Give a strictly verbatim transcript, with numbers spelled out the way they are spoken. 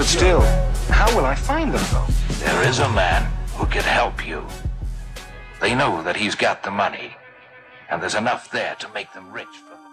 But still, how will I find them, though? There is a man who can help you. They know that he's got the money, and there's enough there to make them rich from